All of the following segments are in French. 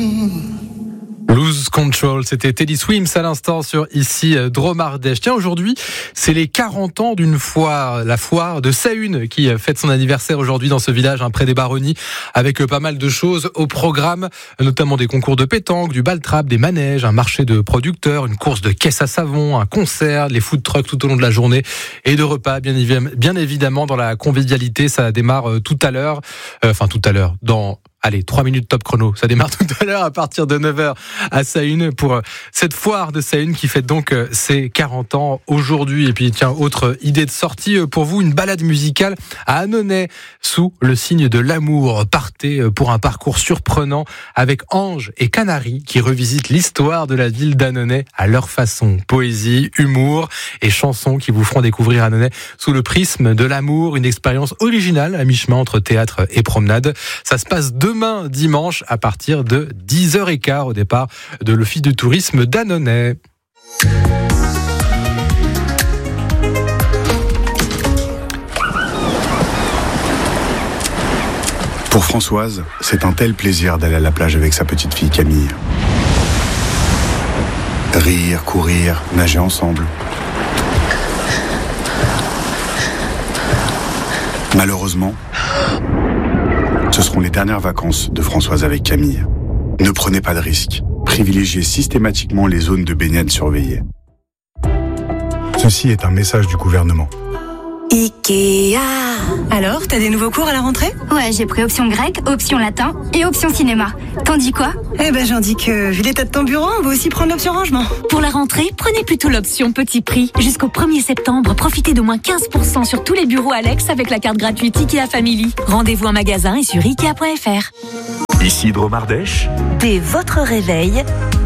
Lose Control, c'était Teddy Swims à l'instant sur ici Drôme Ardèche. Tiens, aujourd'hui, c'est les 40 ans d'une foire, la foire de Sahunes, qui fête son anniversaire aujourd'hui dans ce village, près des Baronnies, avec pas mal de choses au programme, notamment des concours de pétanque, du ball-trap, des manèges, un marché de producteurs, une course de caisse à savon, un concert, les food trucks tout au long de la journée et de repas, bien évidemment, dans la convivialité. Ça démarre tout à l'heure, dans 3 minutes top chrono. Ça démarre tout à l'heure à partir de 9h à Sahunes pour cette foire de Sahunes qui fête donc ses 40 ans aujourd'hui. Et puis tiens, autre idée de sortie pour vous, une balade musicale à Annonay sous le signe de l'amour. Partez pour un parcours surprenant avec Ange et Canary qui revisitent l'histoire de la ville d'Annonay à leur façon. Poésie, humour et chansons qui vous feront découvrir Annonay sous le prisme de l'amour. Une expérience originale à mi-chemin entre théâtre et promenade. Ça se passe demain dimanche à partir de 10h15 au départ de l'Office du tourisme d'Annonay. Pour Françoise, c'est un tel plaisir d'aller à la plage avec sa petite fille Camille. Rire, courir, nager ensemble. Malheureusement, ce seront les dernières vacances de Françoise avec Camille. Ne prenez pas de risques. Privilégiez systématiquement les zones de baignade surveillées. Ceci est un message du gouvernement. Ikea. Alors, t'as des nouveaux cours à la rentrée ? Ouais, j'ai pris option grec, option latin et option cinéma. T'en dis quoi ? J'en dis que, vu l'état de ton bureau, on va aussi prendre l'option rangement. Pour la rentrée, prenez plutôt l'option petit prix. Jusqu'au 1er septembre, profitez d'au moins 15% sur tous les bureaux Alex avec la carte gratuite Ikea Family. Rendez-vous en magasin et sur Ikea.fr. Ici Drôme Ardèche. Dès votre réveil.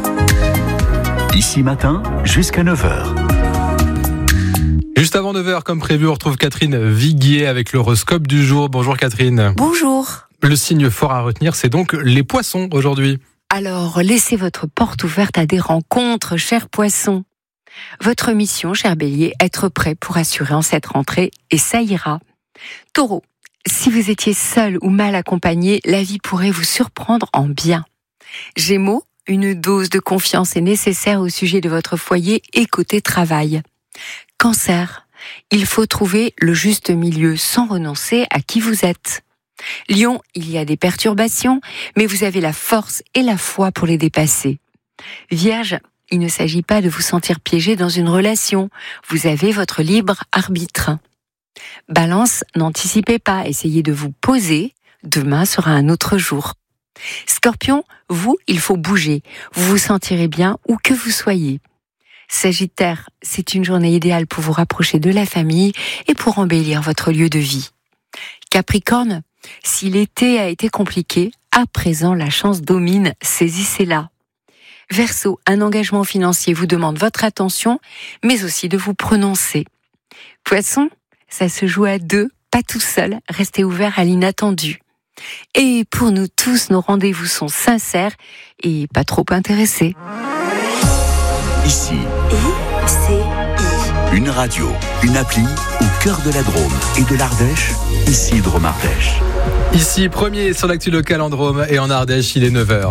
Ici matin, jusqu'à 9h. Juste avant 9h, comme prévu, on retrouve Catherine Viguier avec l'horoscope du jour. Bonjour Catherine. Bonjour. Le signe fort à retenir, c'est donc les poissons aujourd'hui. Alors, laissez votre porte ouverte à des rencontres, chers poissons. Votre mission, cher bélier, être prêt pour assurer en cette rentrée, et ça ira. Taureau, si vous étiez seul ou mal accompagné, la vie pourrait vous surprendre en bien. Gémeaux, une dose de confiance est nécessaire au sujet de votre foyer et côté travail. Cancer, il faut trouver le juste milieu sans renoncer à qui vous êtes. Lion, il y a des perturbations, mais vous avez la force et la foi pour les dépasser. Vierge, il ne s'agit pas de vous sentir piégé dans une relation, vous avez votre libre arbitre. Balance, n'anticipez pas, essayez de vous poser, demain sera un autre jour. Scorpion, vous, il faut bouger, vous vous sentirez bien où que vous soyez. Sagittaire, c'est une journée idéale pour vous rapprocher de la famille et pour embellir votre lieu de vie. Capricorne, si l'été a été compliqué, à présent la chance domine, saisissez-la. Verseau, un engagement financier vous demande votre attention, mais aussi de vous prononcer. Poisson, ça se joue à deux, pas tout seul, restez ouvert à l'inattendu. Et pour nous tous, nos rendez-vous sont sincères et pas trop intéressés. Ici, une radio, une appli au cœur de la Drôme et de l'Ardèche. Ici Drôme Ardèche. Ici, premier sur l'actu locale en Drôme et en Ardèche, il est 9h.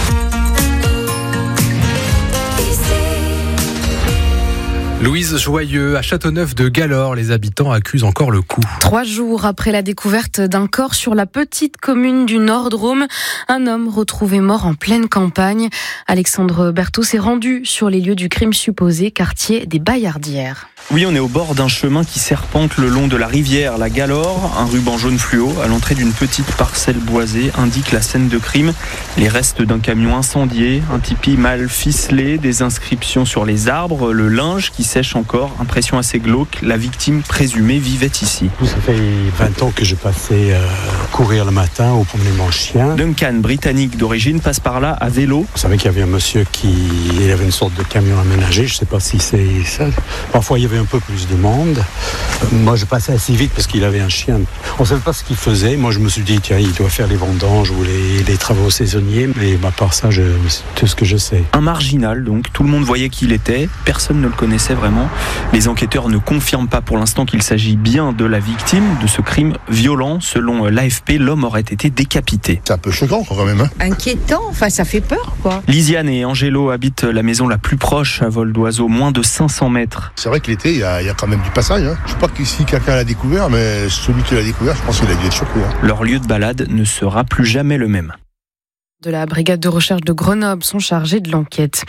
Louise Joyeux, à Châteauneuf de Galor, les habitants accusent encore le coup. 3 jours après la découverte d'un corps sur la petite commune du Nord-Drôme, un homme retrouvé mort en pleine campagne. Alexandre Berthaud s'est rendu sur les lieux du crime supposé, quartier des Baillardières. Oui, on est au bord d'un chemin qui serpente le long de la rivière, la Galor. Un ruban jaune fluo à l'entrée d'une petite parcelle boisée indique la scène de crime. Les restes d'un camion incendié, un tipi mal ficelé, des inscriptions sur les arbres, le linge qui sèche encore, impression assez glauque. La victime présumée vivait ici. Ça fait 20 ans que je passais courir le matin ou promener mon chien. Duncan, britannique d'origine, passe par là à vélo. Vous savez qu'il y avait un monsieur il avait une sorte de camion aménagé, je ne sais pas si c'est ça. Parfois il y avait un peu plus de monde. Moi je passais assez vite parce qu'il avait un chien. On ne savait pas ce qu'il faisait. Moi je me suis dit tiens, il doit faire les vendanges ou les travaux saisonniers, mais à part ça, c'est tout ce que je sais. Un marginal donc, tout le monde voyait qui il était, personne ne le connaissait vraiment. vraiment. Les enquêteurs ne confirment pas pour l'instant qu'il s'agit bien de la victime de ce crime violent. Selon l'AFP, l'homme aurait été décapité. C'est un peu choquant quand même. Inquiétant, ça fait peur quoi. Lisiane et Angelo habitent la maison la plus proche à vol d'oiseau, moins de 500 mètres. C'est vrai que l'été, il y a quand même du passage. Je ne sais pas si quelqu'un l'a découvert, mais celui qui l'a découvert, je pense qu'il a dû être choqué. Leur lieu de balade ne sera plus jamais le même. De la brigade de recherche de Grenoble sont chargés de l'enquête.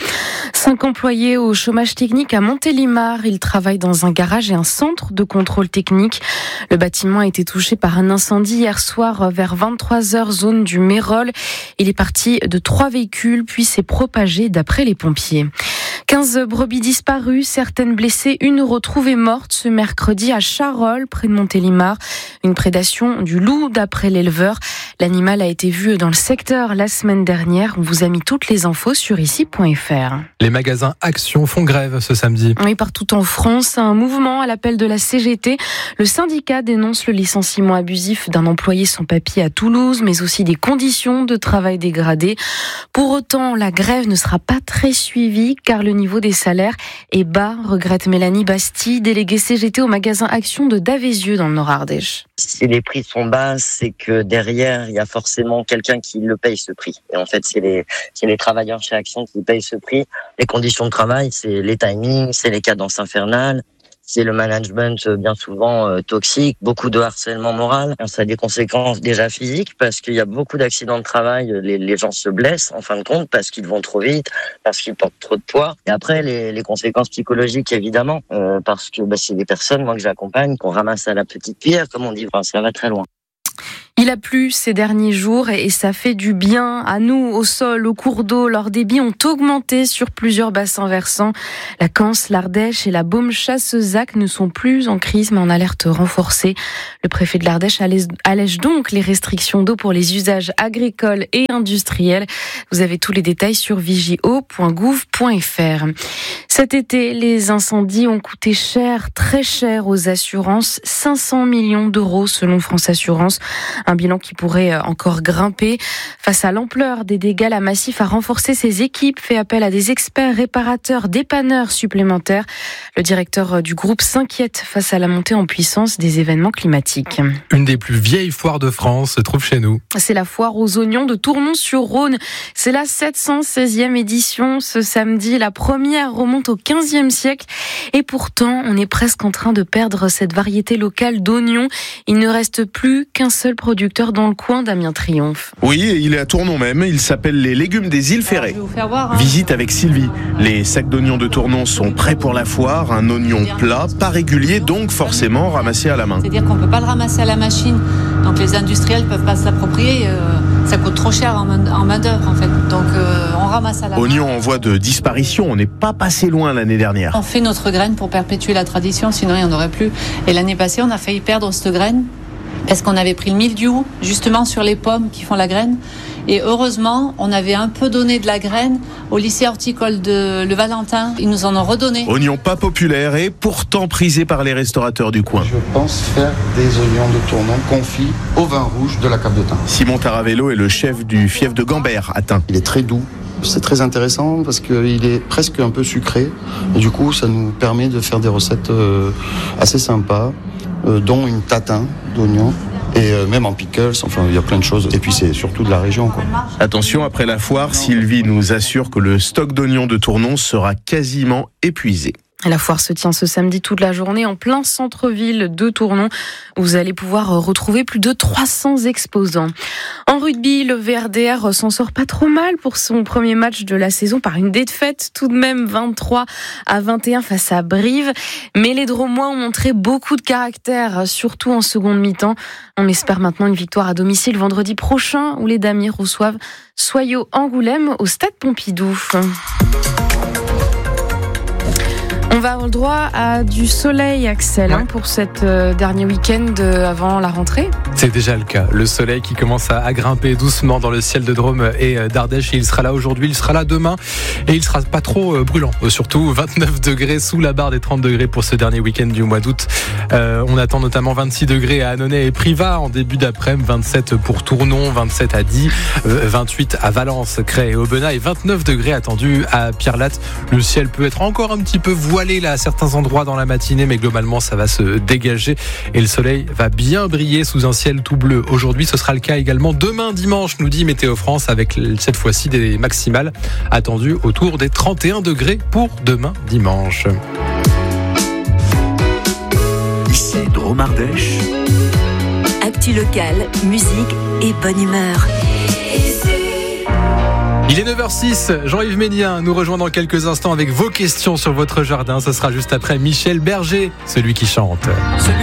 5 employés au chômage technique à Montélimar. Ils travaillent dans un garage et un centre de contrôle technique. Le bâtiment a été touché par un incendie hier soir vers 23h, zone du Mérol. Il est parti de 3 véhicules, puis s'est propagé d'après les pompiers. 15 brebis disparues, certaines blessées, une retrouvée morte ce mercredi à Charolles, près de Montélimar. Une prédation du loup d'après l'éleveur. L'animal a été vu dans le secteur la semaine dernière. On vous a mis toutes les infos sur ici.fr. Les magasins Action font grève ce samedi. Oui, partout en France, un mouvement à l'appel de la CGT. Le syndicat dénonce le licenciement abusif d'un employé sans papier à Toulouse, mais aussi des conditions de travail dégradées. Pour autant, la grève ne sera pas très suivie car le niveau des salaires est bas, regrette Mélanie Bastille, déléguée CGT au magasin Action de Davézieux dans le Nord-Ardèche. Si les prix sont bas, c'est que derrière, il y a forcément quelqu'un qui le paye ce prix. Et en fait, c'est les travailleurs chez Action qui payent ce prix. Les conditions de travail, c'est les timings, c'est les cadences infernales, c'est le management bien souvent toxique, beaucoup de harcèlement moral. Ça a des conséquences déjà physiques parce qu'il y a beaucoup d'accidents de travail. Les gens se blessent en fin de compte parce qu'ils vont trop vite, parce qu'ils portent trop de poids. Et après, les conséquences psychologiques évidemment, parce que c'est des personnes moi que j'accompagne qu'on ramasse à la petite pierre, comme on dit. Enfin, ça va très loin. Il a plu ces derniers jours et ça fait du bien à nous, au sol, au cours d'eau. Leurs débits ont augmenté sur plusieurs bassins versants. La Canse, l'Ardèche et la Baume-Chassezac ne sont plus en crise mais en alerte renforcée. Le préfet de l'Ardèche allège donc les restrictions d'eau pour les usages agricoles et industriels. Vous avez tous les détails sur vigio.gouv.fr. Cet été, les incendies ont coûté cher, très cher aux assurances. 500 millions d'euros selon France Assurance. Un bilan qui pourrait encore grimper. Face à l'ampleur des dégâts, la Massif a renforcé ses équipes, fait appel à des experts réparateurs, dépanneurs supplémentaires. Le directeur du groupe s'inquiète face à la montée en puissance des événements climatiques. Une des plus vieilles foires de France se trouve chez nous. C'est la foire aux oignons de Tournon-sur-Rhône. C'est la 716e édition ce samedi. La première remonte au 15e siècle. Et pourtant, on est presque en train de perdre cette variété locale d'oignons. Il ne reste plus qu'un seul producteur dans le coin, Damien Triomphe. Oui, il est à Tournon même. Il s'appelle les légumes des îles Ferrées. Voir, Visite avec Sylvie. Les sacs d'oignons de Tournon sont prêts pour la foire. Un oignon plat, pas régulier, donc forcément ramassé à la main. C'est-à-dire qu'on ne peut pas le ramasser à la machine. Donc les industriels ne peuvent pas se l'approprier. Ça coûte trop cher en main-d'œuvre en fait. Donc on ramasse à la main. Oignon en voie de disparition. On n'est pas passé loin l'année dernière. On fait notre graine pour perpétuer la tradition, sinon il n'y en aurait plus. Et l'année passée, on a failli perdre cette graine. Parce qu'on avait pris le mildiou justement sur les pommes qui font la graine. Et heureusement, on avait un peu donné de la graine au lycée horticole de Le Valentin. Ils nous en ont redonné. Oignon pas populaire et pourtant prisé par les restaurateurs du coin. Je pense faire des oignons de Tournon confits au vin rouge de la Cape de Thym. Simon Taravello est le chef du fief de Gambert à Thym. Il est très doux. C'est très intéressant parce qu'il est presque un peu sucré. Et du coup, ça nous permet de faire des recettes assez sympas, dont une tatin d'oignons. Et même en pickles, enfin il y a plein de choses. Et puis c'est surtout de la région, quoi. Attention, après la foire, Sylvie nous assure que le stock d'oignons de Tournon sera quasiment épuisé. La foire se tient ce samedi toute la journée en plein centre-ville de Tournon. Vous allez pouvoir retrouver plus de 300 exposants. En rugby, le VRDR s'en sort pas trop mal pour son premier match de la saison par une défaite tout de même 23-21 face à Brive. Mais les Dromois ont montré beaucoup de caractère, surtout en seconde mi-temps. On espère maintenant une victoire à domicile vendredi prochain où les Damiers reçoivent Soyaux Angoulême au stade Pompidou. On va avoir le droit à du soleil, Axel, pour cette dernier week-end avant la rentrée. C'est déjà le cas. Le soleil qui commence à grimper doucement dans le ciel de Drôme et d'Ardèche. Et il sera là aujourd'hui, il sera là demain. Et il sera pas trop brûlant. Surtout 29 degrés sous la barre des 30 degrés pour ce dernier week-end du mois d'août. On attend notamment 26 degrés à Annonay et Privas en début d'après-midi, 27 pour Tournon, 27 à Die, 28 à Valence, Crest et Aubenas et 29 degrés attendus à Pierrelatte. Le ciel peut être encore un petit peu voilé là à certains endroits dans la matinée, mais globalement ça va se dégager et le soleil va bien briller sous un ciel tout bleu. Aujourd'hui, ce sera le cas également demain dimanche, nous dit Météo France, avec cette fois-ci des maximales attendues autour des 31 degrés pour demain dimanche. Ici Drôme Ardèche. Actu local, musique et bonne humeur. Il est 9h06, Jean-Yves Ménien nous rejoint dans quelques instants avec vos questions sur votre jardin. Ce sera juste après Michel Berger, celui qui chante.